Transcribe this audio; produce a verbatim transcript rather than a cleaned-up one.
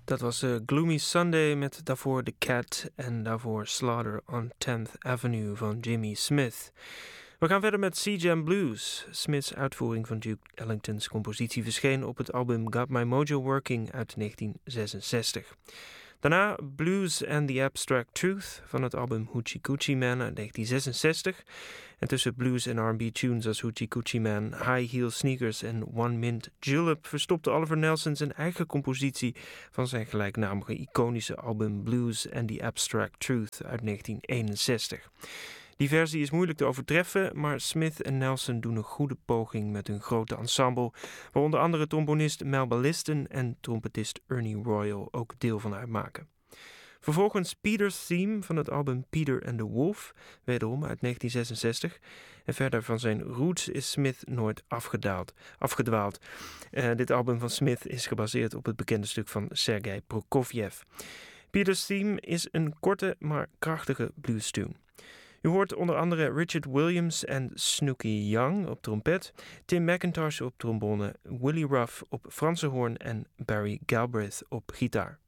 Dat was uh, Gloomy Sunday met daarvoor The Cat en daarvoor Slaughter on tenth Avenue van Jimmy Smith. We gaan verder met C-Jam Blues. Smith's uitvoering van Duke Ellington's compositie verscheen op het album Got My Mojo Working uit negentien zesenzestig. Daarna Blues and the Abstract Truth van het album Hoochie Coochie Man uit negentien zesenzestig. En tussen blues en R and B tunes als Hoochie Coochie Man, High Heel Sneakers en One Mint Julep verstopte Oliver Nelson zijn eigen compositie van zijn gelijknamige iconische album Blues and the Abstract Truth uit negentien eenenzestig. Die versie is moeilijk te overtreffen, maar Smith en Nelson doen een goede poging met hun grote ensemble, waar onder andere trombonist Melba Liston en trompetist Ernie Royal ook deel van uitmaken. Vervolgens Peter's Theme van het album Peter and the Wolf, wederom uit negentien zesenzestig. En verder van zijn roots is Smith nooit afgedaald, afgedwaald. Uh, dit album van Smith is gebaseerd op het bekende stuk van Sergei Prokofjev. Peter's Theme is een korte maar krachtige blues tune. U hoort onder andere Richard Williams en Snooky Young op trompet, Tim McIntosh op trombone, Willie Ruff op Franse hoorn en Barry Galbraith op gitaar.